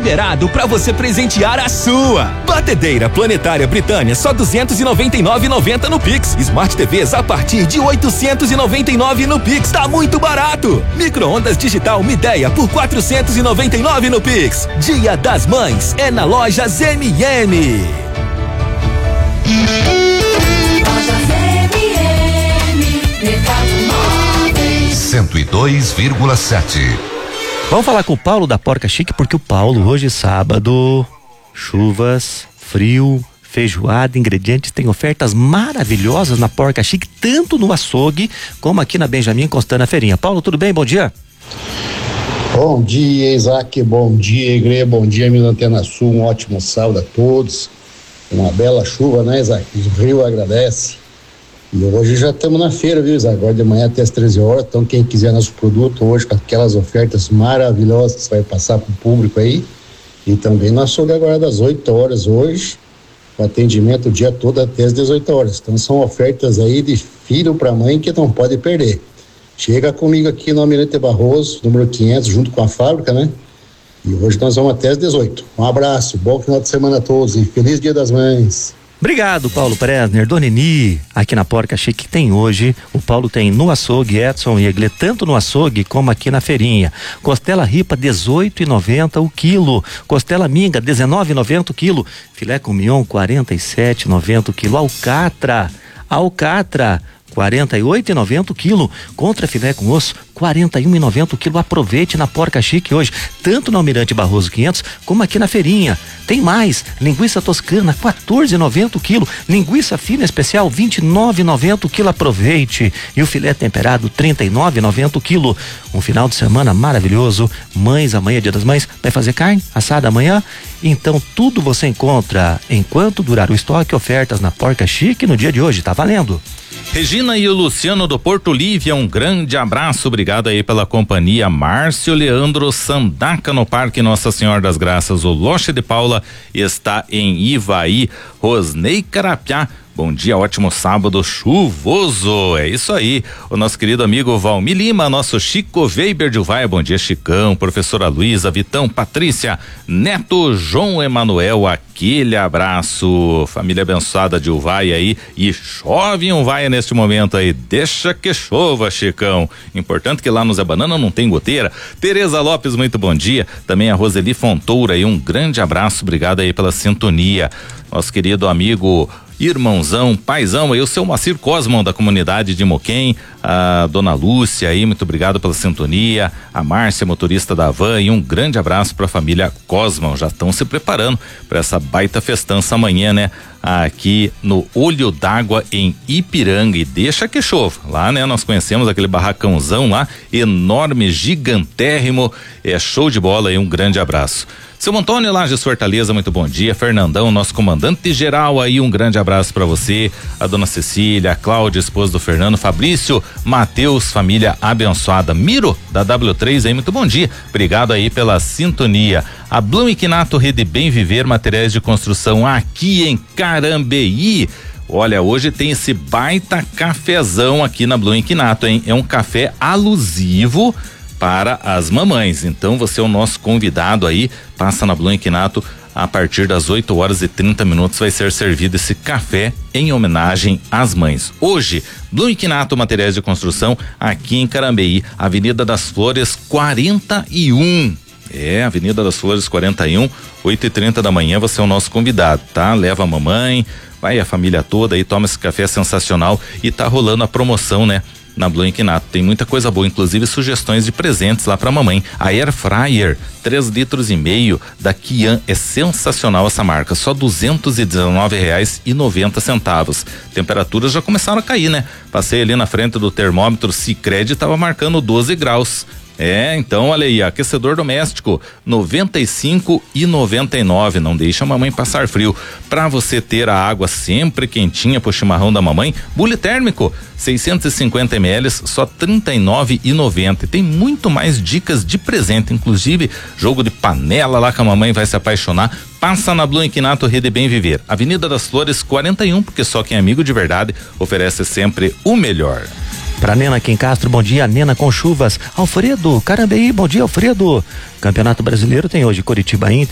liberado pra você presentear a sua. Batedeira Planetária Britânia só R$299,90 no Pix. Smart TVs a partir de R$899 no Pix. Tá muito barato. Micro-ondas digital Midea por R$499 no Pix. Dia das Mães é na Lojas MM. 102,7. Vamos falar com o Paulo da Porca Chique, porque o Paulo, hoje sábado, chuvas, frio, feijoada, ingredientes, tem ofertas maravilhosas na Porca Chique, tanto no açougue como aqui na Benjamin encostando na feirinha. Paulo, tudo bem? Bom dia. Bom dia, Isaac, bom dia, Igreja, bom dia, amigo da Antena Sul, um ótimo sábado a todos. Uma bela chuva, né, Isaac? O Rio agradece. E hoje já estamos na feira, viu, Isaac? Agora de manhã até as 13 horas. Então, quem quiser nosso produto hoje, com aquelas ofertas maravilhosas que você vai passar para o público aí. E também no açougue agora das 8 horas hoje, com atendimento o dia todo até as 18 horas. Então, são ofertas aí de filho para mãe que não pode perder. Chega comigo aqui no Almirante Barroso, número 500, junto com a fábrica, né? E hoje nós vamos até as 18. Um abraço, bom final de semana a todos e feliz Dia das Mães. Obrigado, Paulo Presner. Dona Eni, aqui na Porca Chique tem hoje, o Paulo tem no açougue, Edson e Egle, tanto no açougue como aqui na feirinha. Costela ripa, R$18,90 o quilo. Costela minga, R$19,90 o quilo. Filé com mignon, R$47,90 o quilo. Alcatra, R$48,90 o quilo. Contra filé com osso, R$41,90 o quilo. Aproveite na Porca Chique hoje, tanto no Almirante Barroso 500 como aqui na feirinha. Tem mais, linguiça toscana, R$14,90 o quilo. Linguiça fina especial, R$29,90 o quilo. Aproveite. E o filé temperado, R$39,90 o quilo. Um final de semana maravilhoso. Mães, amanhã é Dia das Mães. Vai fazer carne assada amanhã? Então tudo você encontra enquanto durar o estoque, ofertas na Porca Chique no dia de hoje. Tá valendo. Regina e o Luciano do Porto Lívia, um grande abraço, obrigado aí pela companhia. Márcio Leandro Sandaca no Parque Nossa Senhora das Graças, o Loche de Paula está em Ivaí. Rosnei Carapiá, bom dia, ótimo sábado chuvoso, é isso aí. O nosso querido amigo Valmir Lima, nosso Chico Weber de Uvaia, bom dia Chicão, professora Luísa, Vitão, Patrícia, Neto, João Emanuel, aquele abraço, família abençoada de Uvaia aí, e chove em Uvaia neste momento aí, deixa que chova, Chicão, importante que lá no Zé Banana não tem goteira. Tereza Lopes, muito bom dia, também a Roseli Fontoura aí, um grande abraço, obrigado aí pela sintonia. Nosso querido amigo irmãozão, paizão aí, o seu Macir Cosmon da comunidade de Moquém, a dona Lúcia aí, muito obrigado pela sintonia, a Márcia, motorista da van, e um grande abraço para a família Cosmon, já estão se preparando para essa baita festança amanhã, né? Aqui no Olho d'Água em Ipiranga, e deixa que chova, lá né, nós conhecemos aquele barracãozão lá, enorme, gigantérrimo, é show de bola aí, um grande abraço. Seu Antônio Lages Fortaleza, muito bom dia. Fernandão, nosso comandante geral aí, um grande abraço para você. A dona Cecília, a Cláudia, esposa do Fernando, Fabrício, Matheus, família abençoada. Miro, da W3 aí, muito bom dia. Obrigado aí pela sintonia. A Blum Quinato Rede Bem Viver, materiais de construção aqui em Carambeí. Olha, hoje tem esse baita cafezão aqui na Blum Quinato, hein? É um café alusivo para as mamães, então você é o nosso convidado aí, passa na Blum Quinato a partir das 8h30 vai ser servido esse café em homenagem às mães. Hoje, Blum Quinato Materiais de Construção aqui em Carambeí, Avenida das Flores 41. Avenida das Flores 41, 8h30 da manhã, você é o nosso convidado, tá? Leva a mamãe, vai a família toda aí, toma esse café sensacional, e tá rolando a promoção, né? Na Blum Quinato tem muita coisa boa, inclusive sugestões de presentes lá pra mamãe. A Air Fryer, 3,5 litros da Kian, é sensacional essa marca, só R$219,90. Temperaturas já começaram a cair, né? Passei ali na frente do termômetro Sicredi, tava marcando 12 graus. Então olha aí, aquecedor doméstico R$95,99, não deixa a mamãe passar frio. Para você ter a água sempre quentinha pro chimarrão da mamãe, bule térmico 650 ml, só R$39,90. Tem muito mais dicas de presente, inclusive jogo de panela lá que a mamãe vai se apaixonar. Passa na Blum Quinato Rede Bem Viver, Avenida das Flores 41, porque só quem é amigo de verdade oferece sempre o melhor. Pra Nena aqui em Castro, bom dia, Nena com chuvas. Alfredo, Carambeí, bom dia, Alfredo. Campeonato Brasileiro tem hoje Coritiba Inter,